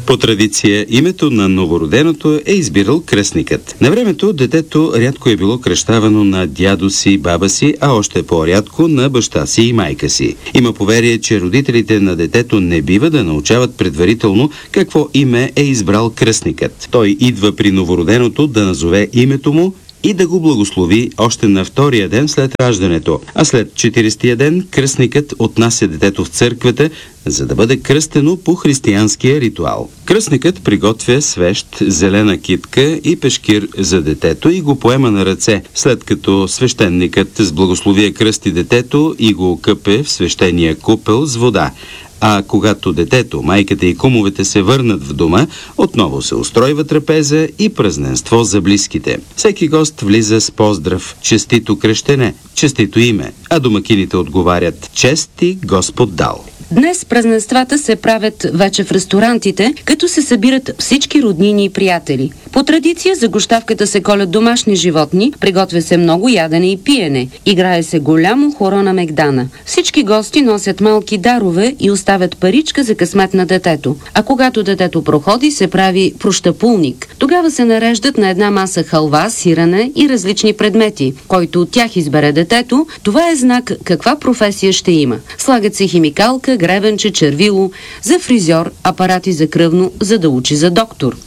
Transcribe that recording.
По традиция, името на новороденото е избирал кръстникът. На времето детето рядко е било кръщавано на дядо си, баба си, а още по-рядко на баща си и майка си. Има поверие, че родителите на детето не бива да научават предварително какво име е избрал кръстникът. Той идва при новороденото да назове името му и да го благослови още на втория ден след раждането. А след 40-тия ден кръстникът отнася детето в църквата, за да бъде кръстено по християнския ритуал. Кръстникът приготвя свещ, зелена китка и пешкир за детето и го поема на ръце, след като свещеникът с благословие кръсти детето и го окъпе в свещения купел с вода. А когато детето, майката и кумовете се върнат в дома, отново се устройва трапеза и празненство за близките. Всеки гост влиза с поздрав: честито кръщене, честито име, а домакините отговарят: чест ти Господ дал. Днес празненствата се правят вече в ресторантите, като се събират всички роднини и приятели. По традиция за гощавката се колят домашни животни, приготвя се много ядене и пиене. Играе се голямо хоро на мегдана. Всички гости носят малки дарове и оставят паричка за късмет на детето. А когато детето проходи, се прави прощапулник. Тогава се нареждат на една маса халва, сирене и различни предмети. Който от тях избере детето, това е знак каква професия ще има. Слагат се химикалка, гребенче, червило, за фризьор, апарати за кръвно, за да учи за доктор.